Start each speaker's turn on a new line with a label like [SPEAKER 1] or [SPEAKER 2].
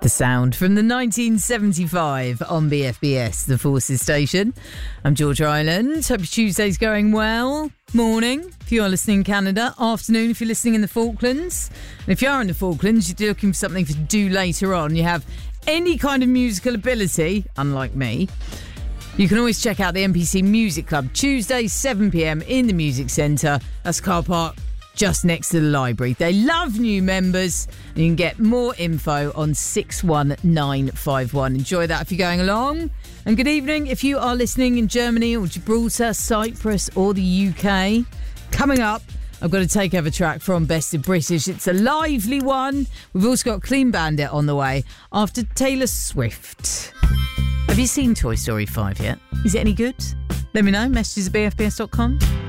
[SPEAKER 1] The sound from the 1975 on BFBS, the Forces station. I'm Georgia Island. Hope your Tuesday's going well. Morning, if you are listening in Canada. Afternoon, if you're listening in the Falklands. And if you are in the Falklands, you're looking for something to do later on. You have any kind of musical ability, unlike me. You can always check out the NPC Music Club, Tuesday, 7pm in the Music Centre. That's car park just next to the library. They love new members. You can get more info on 61951. Enjoy that if you're going along. And good evening if you are listening in Germany or Gibraltar, Cyprus or the UK. Coming up, I've got a takeover track from Best of British. It's a lively one. We've also got Clean Bandit on the way after Taylor Swift. Have you seen Toy Story 5 yet? Is it any good? Let me know. Messages at bfbs.com.